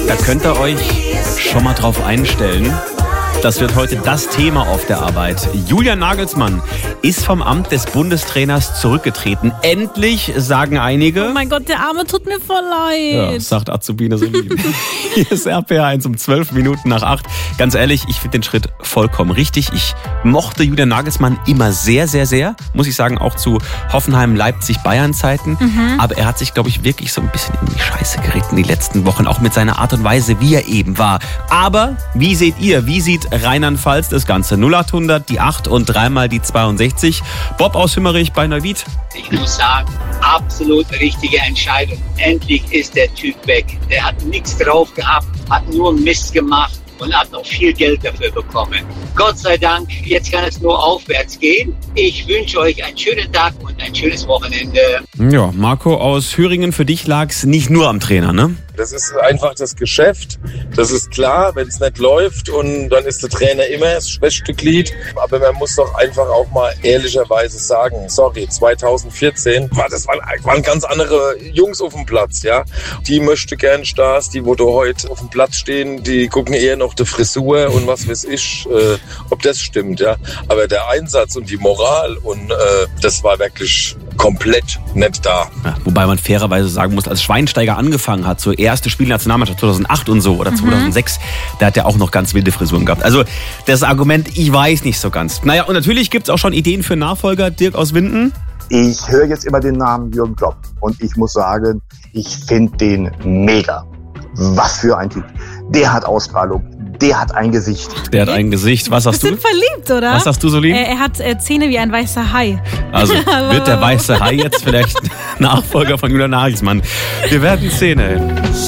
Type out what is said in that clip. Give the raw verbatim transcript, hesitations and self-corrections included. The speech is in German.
Da könnt ihr euch schon mal drauf einstellen. Das wird heute das Thema auf der Arbeit. Julian Nagelsmann ist vom Amt des Bundestrainers zurückgetreten. Endlich, sagen einige. Oh mein Gott, der Arme tut mir voll leid. Ja, sagt Azubine so lieb. Hier ist R P R eins um zwölf Minuten nach acht. Ganz ehrlich, ich finde den Schritt vollkommen richtig. Ich mochte Julian Nagelsmann immer sehr, sehr, sehr. Muss ich sagen, auch zu Hoffenheim, Leipzig, Bayern-Zeiten. Mhm. Aber er hat sich, glaube ich, wirklich so ein bisschen in die Scheiße geritten die letzten Wochen. Auch mit seiner Art und Weise, wie er eben war. Aber wie seht ihr, wie sieht Rheinland-Pfalz das Ganze? null acht hundert, die acht und dreimal die zweiundsechzig. Bob aus Hümmerich bei Neuwied. Ich muss sagen, absolut richtige Entscheidung. Endlich ist der Typ weg. Der hat nichts drauf gehabt, hat nur Mist gemacht und hat noch viel Geld dafür bekommen. Gott sei Dank, jetzt kann es nur aufwärts gehen. Ich wünsche euch einen schönen Tag und ein schönes Wochenende. Ja, Marco aus Thüringen, für dich lag es nicht nur am Trainer, ne? Das ist einfach das Geschäft. Das ist klar, wenn es nicht läuft und dann ist der Trainer immer das schwächste Glied. Aber man muss doch einfach auch mal ehrlicherweise sagen, sorry, zwanzig vierzehn, war das waren, waren ganz andere Jungs auf dem Platz, ja. Die möchte gern Stars, die wo da heute auf dem Platz stehen, die gucken eher noch die Frisur und was weiß ich, äh, ob das stimmt, ja. Aber der Einsatz und die Moral und äh, das war wirklich komplett nicht da. Ja, wobei man fairerweise sagen muss, als Schweinsteiger angefangen hat, so erste Spielnationalmannschaft zweitausendacht und so oder mhm. zweitausendsechs, da hat er auch noch ganz wilde Frisuren gehabt. Also das Argument, ich weiß nicht so ganz. Naja, und natürlich gibt es auch schon Ideen für Nachfolger. Dirk aus Winden. Ich höre jetzt immer den Namen Jürgen Klopp und ich muss sagen, ich finde den mega. Was für ein Typ. Der hat Ausstrahlung. Der hat ein Gesicht. Der hat ein Gesicht. Was sagst du? Wir sind verliebt, oder? Was sagst du, Solin? Er, er hat äh, Zähne wie ein weißer Hai. Also wird der weiße Hai jetzt vielleicht Nachfolger von Julian Nagelsmann? Wir werden sehen.